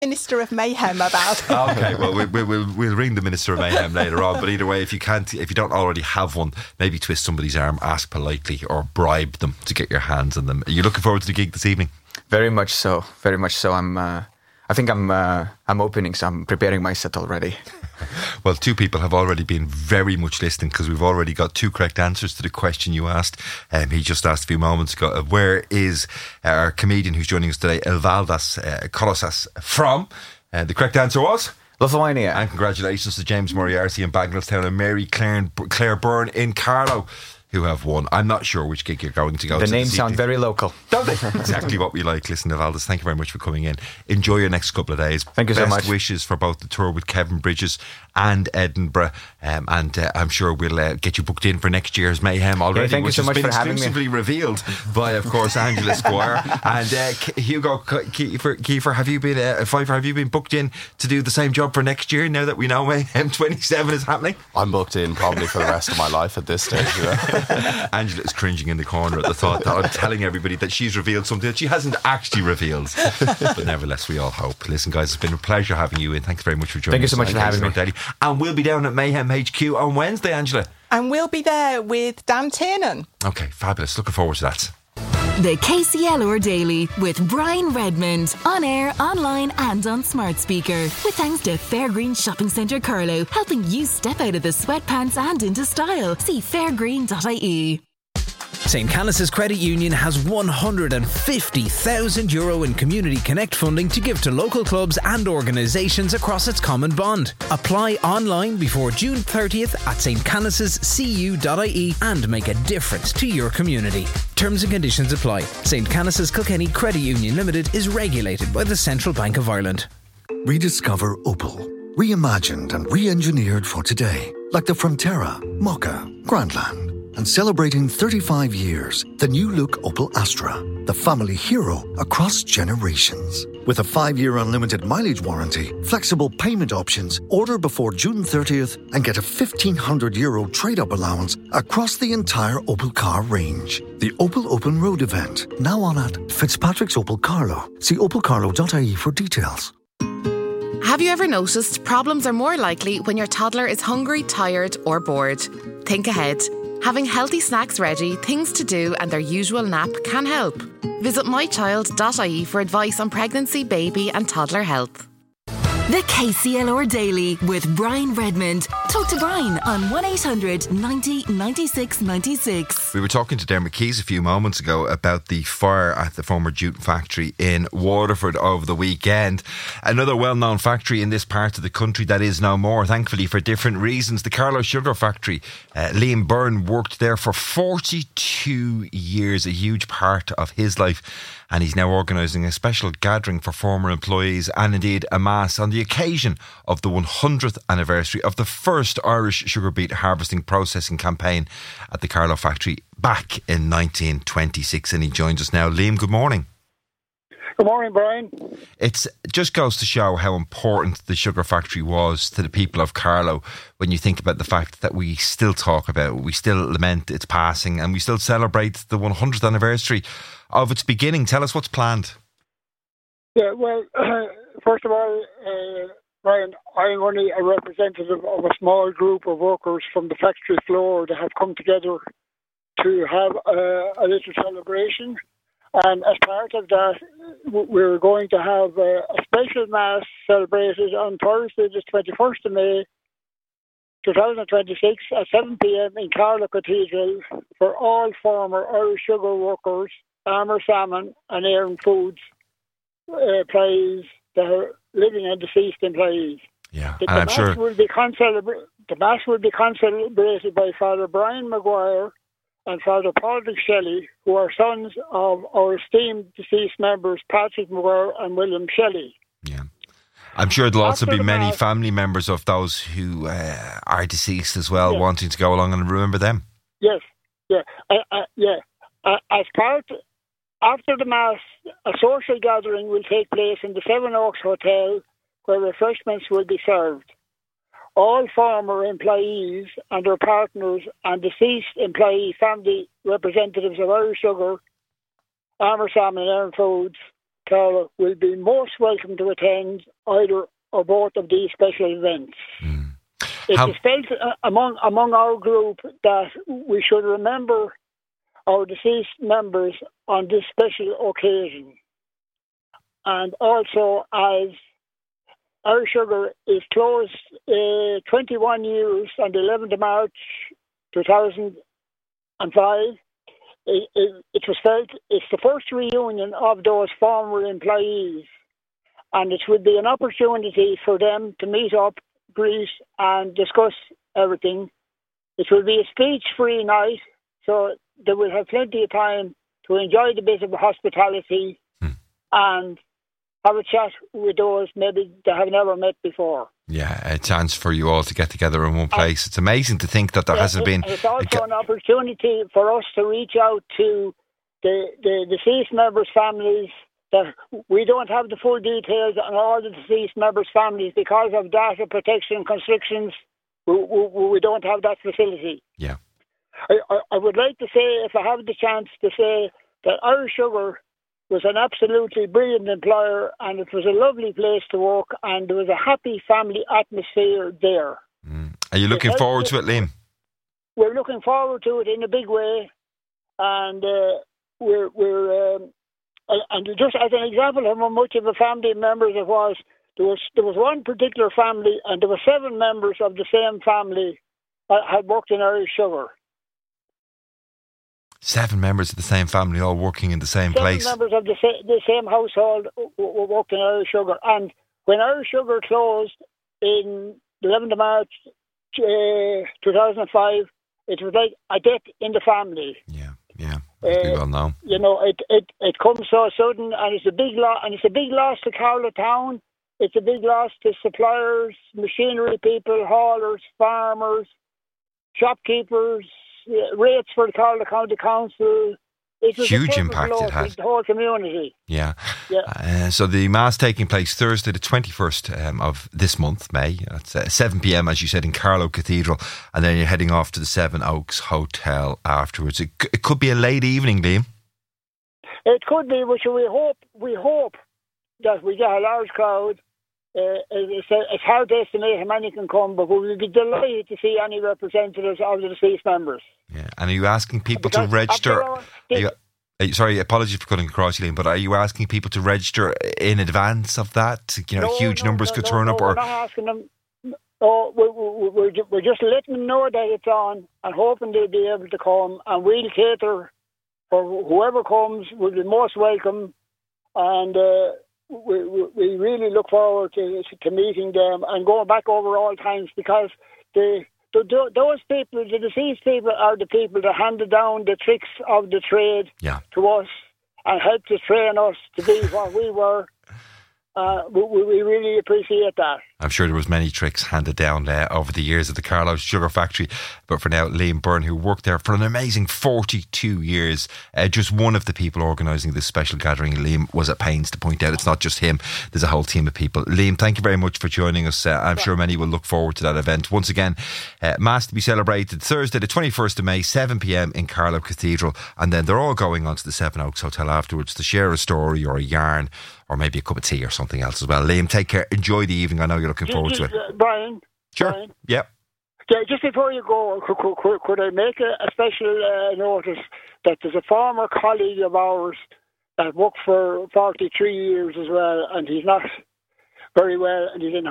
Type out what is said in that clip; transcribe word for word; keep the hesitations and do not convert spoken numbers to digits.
Minister of Mayhem about. Okay, well, we, we, we'll we'll ring the Minister of Mayhem later on. But either way, if you can't, if you don't already have one, maybe twist somebody's arm, ask politely, or bribe them to get your hands on them. Are you looking forward to the gig this evening? Very much so. Very much so. I'm. Uh, I think I'm. Uh, I'm opening, so I'm preparing my set already. Well, two people have already been very much listening, because we've already got two correct answers to the question you asked. Um, he just asked a few moments ago, uh, where is our comedian who's joining us today, Elvaldas uh, Kolosas, from? Uh, the correct answer was? Lithuania. And congratulations to James Moriarty in Bagnallstown and Mary Claire, Claire Byrne in Carlow, who have won. I'm not sure which gig you're going to go the to. The names sound very local. Don't they? Exactly what we like. Listen, Valdez, thank you very much for coming in. Enjoy your next couple of days. Thank you Best so much. Best wishes for both the tour with Kevin Bridges and Edinburgh. Um, and uh, I'm sure we'll uh, get you booked in for next year's Mayhem already, yeah, thank which you so has much been for having exclusively me. revealed by, of course, Angela Squire. And uh, Hugo Kiefer, Kiefer, have you been, uh, Pfeiffer, have you been booked in to do the same job for next year, now that we know Mayhem twenty-seven is happening? I'm booked in probably for the rest of my life at this stage. You know? Angela is cringing in the corner at the thought that I'm telling everybody that she's revealed something that she hasn't actually revealed. But nevertheless, we all hope. Listen, guys, it's been a pleasure having you in. Thanks very much for joining Thank you us so much for having me. Daily. And we'll be down at Mayhem H Q on Wednesday, Angela. And we'll be there with Dan Tiernan. Okay, fabulous. Looking forward to that. The K C L R Daily with Brian Redmond. On air, online and on smart speaker. With thanks to Fairgreen Shopping Centre Carlow, helping you step out of the sweatpants and into style. See fairgreen dot I E. Saint Canice's Credit Union has one hundred fifty thousand euro in Community Connect funding to give to local clubs and organisations across its common bond. Apply online before June thirtieth at s t canices c u dot I E and make a difference to your community. Terms and conditions apply. Saint Canice's Kilkenny Credit Union Limited is regulated by the Central Bank of Ireland. Rediscover Opel. Reimagined and re-engineered for today. Like the Frontera, Mokka, Grandland. And celebrating thirty-five years, the new look Opel Astra, the family hero across generations. With a five-year unlimited mileage warranty, flexible payment options, order before June thirtieth and get a fifteen hundred euro trade-up allowance across the entire Opel car range. The Opel Open Road event, now on at Fitzpatrick's Opel Carlow. See opel carlow dot I E for details. Have you ever noticed problems are more likely when your toddler is hungry, tired or bored? Think ahead. Having healthy snacks ready, things to do and their usual nap can help. Visit my child dot I E for advice on pregnancy, baby and toddler health. The K C L R Daily with Brian Redmond. Talk to Brian on one eight hundred ninety ninety-six ninety-six. We were talking to Dermot Keys a few moments ago about the fire at the former jute factory in Waterford over the weekend. Another well-known factory in this part of the country that is no more, thankfully, for different reasons. The Carlow Sugar Factory. Uh, Liam Byrne worked there for forty-two years, a huge part of his life. And he's now organising a special gathering for former employees and indeed a mass on the occasion of the one hundredth anniversary of the first Irish sugar beet harvesting processing campaign at the Carlow factory back in nineteen twenty-six. And he joins us now. Liam, good morning. Good morning, Brian. It just goes to show how important the sugar factory was to the people of Carlow when you think about the fact that we still talk about it, we still lament its passing and we still celebrate the one hundredth anniversary of its beginning. Tell us what's planned. Yeah, well, uh, first of all, uh, Brian, I'm only a representative of a small group of workers from the factory floor that have come together to have uh, a little celebration. And as part of that, we're going to have a, a special mass celebrated on Thursday, the twenty-first of May, twenty twenty-six, at seven p.m. in Carlow Cathedral for all former Irish sugar workers, Armour Salmon and Aaron Foods uh, employees that are living and deceased employees. Yeah, the, and the I'm mass sure will be concelebra- the mass will be celebrated by Father Brian Maguire and Father Paul Shelley, who are sons of our esteemed deceased members Patrick Maguire and William Shelley. Yeah. I'm sure there'll also After be the many mass, family members of those who uh, are deceased as well, Yeah. wanting to go along and remember them. Yes, yeah, uh, uh, yeah. Uh, as part, after the mass, a social gathering will take place in the Seven Oaks Hotel, where refreshments will be served. All former employees and their partners and deceased employee family representatives of Irish Sugar, Armour Salmon and Aaron Foods Clara will be most welcome to attend either or both of these special events. Mm. It How- is felt uh, among among our group that we should remember our deceased members on this special occasion. And also, as Irish Sugar is closed uh, twenty-one years on the eleventh of March two thousand five, it, it, it was felt it's the first reunion of those former employees, and it would be an opportunity for them to meet up, greet and discuss everything. It will be a speech-free night, so they will have plenty of time to enjoy the bit of hospitality hmm. and have a chat with those maybe they have never met before. Yeah, a chance for you all to get together in one place. It's amazing to think that there Yeah, hasn't been... It's also a, an opportunity for us to reach out to the, the deceased members' families. That we don't have the full details on all the deceased members' families because of data protection constrictions. We, we, we don't have that facility. Yeah. I, I, I would like to say, if I have the chance to say, that Irish Sugar was an absolutely brilliant employer, and it was a lovely place to work, and there was a happy family atmosphere there. Mm. Are you looking It forward helped to it, Liam? We're looking forward to it in a big way, and uh, we're we're um, and just as an example of how much of a family members it was, there was there was one particular family, and there were seven members of the same family that had worked in Irish Sugar. Seven members of the same family all working in the same Seven place. members of the, sa- the same household were worked in Irish Sugar, and when Irish Sugar closed in the eleventh of March uh, two thousand five, it was like a death in the family. Yeah, yeah, as we Uh, well know. You know, it, it, it comes so sudden, and it's a big loss, and it's a big loss to Carlow Town. It's a big loss to suppliers, machinery people, haulers, farmers, shopkeepers, uh, rates for the Carlow County Council. It was Huge a impact loss it had. to the whole community. Yeah. Yeah. Uh, so the mass taking place Thursday, the twenty-first um, of this month, May. At uh, seven p.m, as you said, in Carlow Cathedral. And then you're heading off to the Seven Oaks Hotel afterwards. It, c- it could be a late evening, Liam. It could be, which we hope we hope that we get a large crowd. Uh, it's, it's hard to estimate how many can come, but we will be delighted to see any representatives of the deceased members. Yeah. And are you asking people Because to register? after all, Are you, are you, sorry, apologies for cutting across you, Liam, but are you asking people to register in advance of that? You know, No, huge no, numbers no, could no, turn no, up, we're or not asking them. Oh, we, we, we're, ju- we're just letting them know that it's on and hoping they'll be able to come, and we'll cater for whoever comes. Will be most welcome, and uh, we, we, we really look forward to, to meeting them and going back over all times, because the, the those people, the deceased people, are the people that handed down the tricks of the trade yeah. to us and helped to train us to be what we were. Uh, we, we really appreciate that. I'm sure there was many tricks handed down uh, over the years at the Carlow Sugar Factory. But for now, Liam Byrne, who worked there for an amazing forty-two years, uh, just one of the people organising this special gathering. Liam was at pains to point out it's not just him. There's a whole team of people. Liam, thank you very much for joining us. Uh, I'm sure many will look forward to that event. Once again, uh, Mass to be celebrated Thursday, the twenty-first of May, seven p.m. in Carlow Cathedral. And then they're all going on to the Seven Oaks Hotel afterwards to share a story or a yarn, or maybe a cup of tea or something else as well. Liam, take care. Enjoy the evening. I know you're looking Just, forward to just, it. uh, Brian. Sure. Brian, Yep. yeah, just before you go, could, could, could I make a, a special uh, notice that there's a former colleague of ours that worked for forty-three years as well, and he's not very well, and he's in